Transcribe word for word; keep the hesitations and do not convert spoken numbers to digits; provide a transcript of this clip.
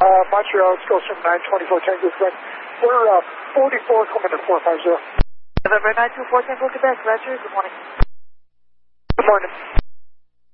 Uh, Montreal, let's go from nine twenty-four Tango Quebec. We're uh, forty-four coming to four five zero. November nine two four Tango Quebec, Roger, good morning. Good morning.